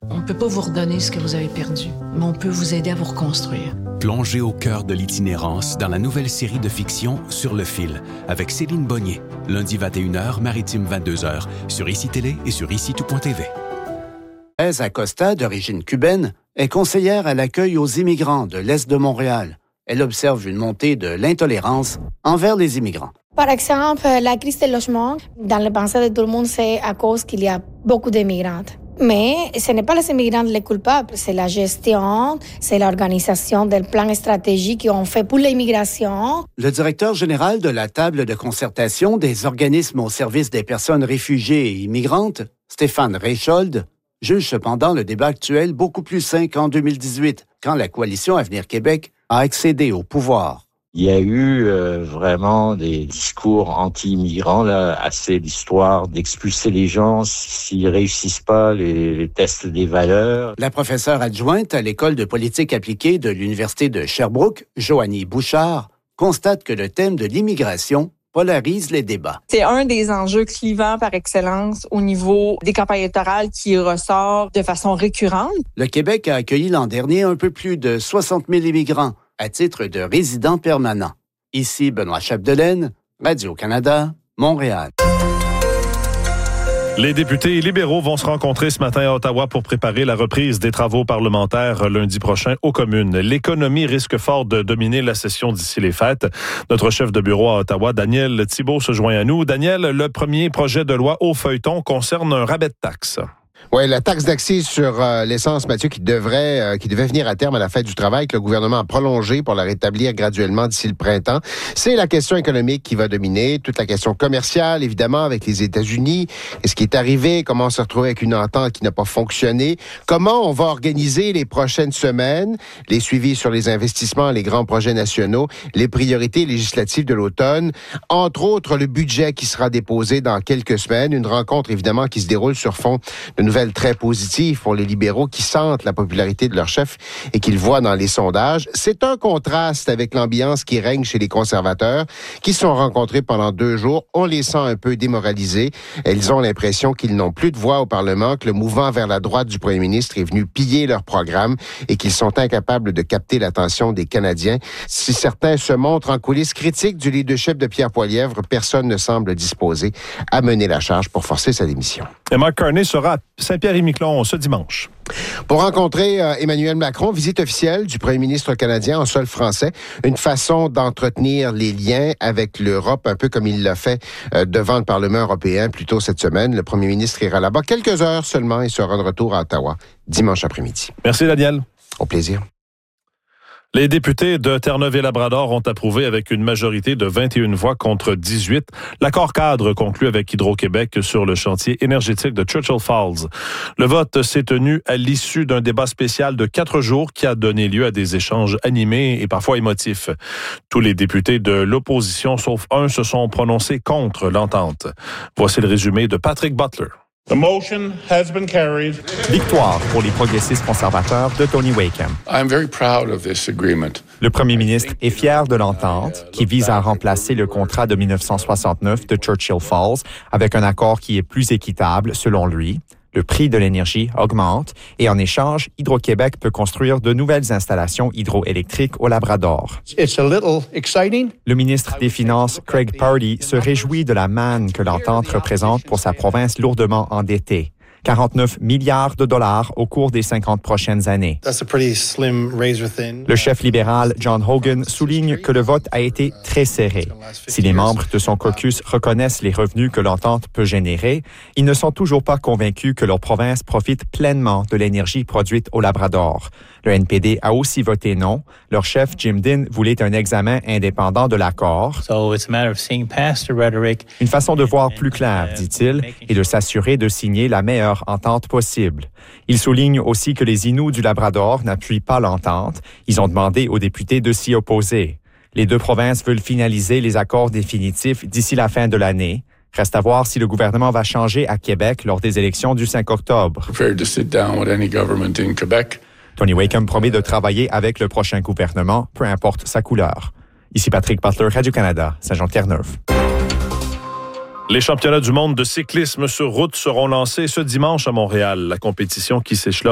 On ne peut pas vous redonner ce que vous avez perdu, mais on peut vous aider à vous reconstruire. Plongez au cœur de l'itinérance dans la nouvelle série de fiction Sur le fil, avec Céline Bonnier, lundi 21h, maritime 22h, sur ICI Télé et sur ICI-tout.tv. Thérèse Acosta, d'origine cubaine, est conseillère à l'accueil aux immigrants de l'Est de Montréal. Elle observe une montée de l'intolérance envers les immigrants. Par exemple, la crise du logement, dans le pensée de tout le monde, c'est à cause qu'il y a beaucoup d'immigrants. Mais ce n'est pas les immigrants les coupables, c'est la gestion, c'est l'organisation des plans stratégiques qu'on fait pour l'immigration. Le directeur général de la table de concertation des organismes au service des personnes réfugiées et immigrantes, Stéphane Reichold, juge cependant le débat actuel beaucoup plus sain qu'en 2018, quand la coalition Avenir Québec a accédé au pouvoir. Il y a eu vraiment des discours anti-immigrants, là, assez l'histoire d'expulser les gens s'ils réussissent pas les tests des valeurs. La professeure adjointe à l'École de politique appliquée de l'Université de Sherbrooke, Joanie Bouchard, constate que le thème de l'immigration polarise les débats. C'est un des enjeux clivants par excellence au niveau des campagnes électorales qui ressort de façon récurrente. Le Québec a accueilli l'an dernier un peu plus de 60 000 immigrants à titre de résidents permanents. Ici Benoît Chapdelaine, Radio-Canada, Montréal. Les députés libéraux vont se rencontrer ce matin à Ottawa pour préparer la reprise des travaux parlementaires lundi prochain aux communes. L'économie risque fort de dominer la session d'ici les fêtes. Notre chef de bureau à Ottawa, Daniel Thibault, se joint à nous. Daniel, le premier projet de loi au feuilleton concerne un rabais de taxes. Oui, la taxe d'accise sur l'essence, Mathieu, qui devait venir à terme à la fête du travail, que le gouvernement a prolongé pour la rétablir graduellement d'ici le printemps. C'est la question économique qui va dominer, toute la question commerciale, évidemment, avec les États-Unis. Est-ce qui est arrivé? Comment on se retrouve avec une entente qui n'a pas fonctionné? Comment on va organiser les prochaines semaines, les suivis sur les investissements, les grands projets nationaux, les priorités législatives de l'automne? Entre autres, le budget qui sera déposé dans quelques semaines. Une rencontre, évidemment, qui se déroule sur fond de nouvelles très positives pour les libéraux qui sentent la popularité de leur chef et qu'ils voient dans les sondages. C'est un contraste avec l'ambiance qui règne chez les conservateurs qui se sont rencontrés pendant 2 jours. On les sent un peu démoralisés. Ils ont l'impression qu'ils n'ont plus de voix au Parlement, que le mouvement vers la droite du premier ministre est venu piller leur programme et qu'ils sont incapables de capter l'attention des Canadiens. Si certains se montrent en coulisses critiques du leadership de Pierre Poilievre, personne ne semble disposé à mener la charge pour forcer sa démission. Et Mark Carney sera à Saint-Pierre-et-Miquelon ce dimanche. Pour rencontrer Emmanuel Macron, visite officielle du premier ministre canadien en sol français, une façon d'entretenir les liens avec l'Europe, un peu comme il l'a fait devant le Parlement européen plus tôt cette semaine. Le premier ministre ira là-bas quelques heures seulement et sera de retour à Ottawa dimanche après-midi. Merci Daniel. Au plaisir. Les députés de Terre-Neuve-et-Labrador ont approuvé avec une majorité de 21 voix contre 18 l'accord cadre conclu avec Hydro-Québec sur le chantier énergétique de Churchill Falls. Le vote s'est tenu à l'issue d'un débat spécial de 4 jours qui a donné lieu à des échanges animés et parfois émotifs. Tous les députés de l'opposition, sauf un, se sont prononcés contre l'entente. Voici le résumé de Patrick Butler. The motion has been carried. Victoire pour les progressistes conservateurs de Tony Wakeham. I'm very proud of this agreement. Le premier ministre est fier de l'entente qui vise à remplacer le contrat de 1969 de Churchill Falls avec un accord qui est plus équitable selon lui. Le prix de l'énergie augmente et en échange, Hydro-Québec peut construire de nouvelles installations hydroélectriques au Labrador. It's a little exciting. Le ministre des Finances, Craig Pardee, se réjouit de la manne que l'entente représente pour sa province lourdement endettée. 49 milliards de dollars au cours des 50 prochaines années. Le chef libéral John Hogan souligne que le vote a été très serré. Si les membres de son caucus reconnaissent les revenus que l'entente peut générer, ils ne sont toujours pas convaincus que leur province profite pleinement de l'énergie produite au Labrador. Le NPD a aussi voté non. Leur chef, Jim Dinn, voulait un examen indépendant de l'accord. Une façon de voir plus clair, dit-il, et de s'assurer de signer la meilleure entente possible. Il souligne aussi que les Inuits du Labrador n'appuient pas l'entente. Ils ont demandé aux députés de s'y opposer. Les 2 provinces veulent finaliser les accords définitifs d'ici la fin de l'année. Reste à voir si le gouvernement va changer à Québec lors des élections du 5 octobre. Tony Wakeham promet de travailler avec le prochain gouvernement, peu importe sa couleur. Ici Patrick Butler, Radio-Canada, Saint-Jean-Terre-Neuve. Les championnats du monde de cyclisme sur route seront lancés ce dimanche à Montréal. La compétition qui s'échelonne